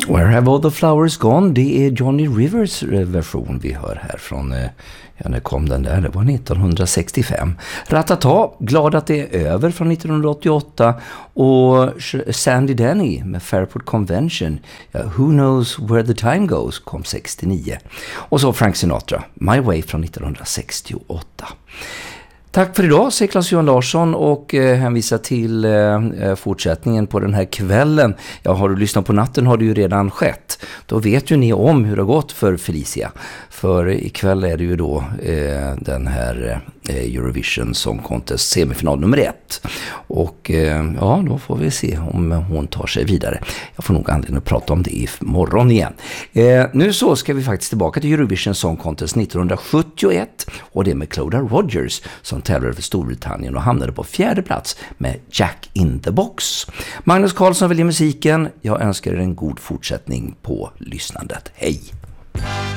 Where Have All the Flowers Gone? Det är Johnny Rivers version vi hör här från, när kom den där? Det var 1965. Ratata, Glad att det är över från 1988 och Sandy Denny med Fairport Convention, Who Knows Where the Time Goes kom 69. Och så Frank Sinatra, My Way från 1968. Tack för idag, säger Claes-Johan Larsson och hänvisar till fortsättningen på den här kvällen. Ja, har du lyssnat på natten har det ju redan skett. Då vet ju ni om hur det har gått för Felicia. För ikväll är det ju då den här Eurovision Song Contest semifinal nummer 1. Och ja, då får vi se om hon tar sig vidare. Jag får nog anledning att prata om det imorgon igen. Nu så ska vi faktiskt tillbaka till Eurovision Song Contest 1971 och det är med Clodagh Rogers som tävlade för Storbritannien och hamnade på 4:e plats med Jack in the Box. Magnus Carlsson väljer musiken. Jag önskar er en god fortsättning på lyssnandet. Hej!